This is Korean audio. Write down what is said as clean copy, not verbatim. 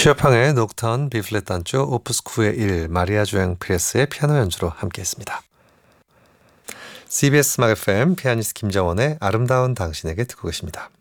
슈어팡의 녹턴 B플랫 단조 오프스 9의 1 마리아 조양 프레스의 피아노 연주로 함께했습니다. CBS 음악 FM 피아니스트 김정원의 아름다운 당신에게 듣고 계십니다.